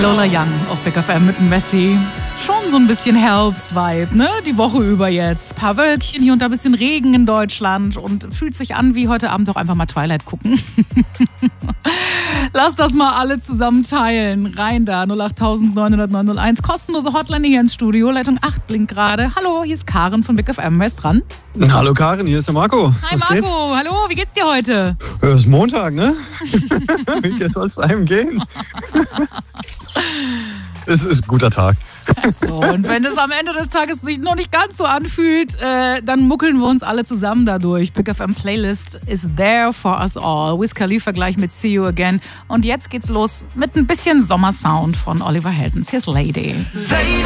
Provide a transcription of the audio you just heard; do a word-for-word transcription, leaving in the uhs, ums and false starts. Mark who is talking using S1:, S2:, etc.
S1: Lola Young auf Big F M mit Messi. Schon so ein bisschen Herbst-Vibe, ne? Die Woche über jetzt. Ein paar Wölkchen hier und da, ein bisschen Regen in Deutschland und fühlt sich an wie heute Abend doch einfach mal Twilight gucken. Lass das mal alle zusammen teilen. Rein da, null acht neun null null neun null eins. Kostenlose Hotline hier ins Studio. Leitung acht blinkt gerade. Hallo, hier ist Karen von Big F M. Wer ist dran?
S2: Hallo Karen, hier ist der Marco.
S1: Hi
S2: Was
S1: Marco,
S2: geht?
S1: hallo, wie geht's dir heute?
S2: Es ist Montag, ne? Wie soll es einem gehen? Es ist ein guter Tag.
S1: So, und wenn es am Ende des Tages sich noch nicht ganz so anfühlt, äh, dann muckeln wir uns alle zusammen dadurch. Big F M Playlist is there for us all. Wiz Khalifa gleich mit See You Again. Und jetzt geht's los mit ein bisschen Sommersound von Oliver Heldens. Hier ist Lady. Lady.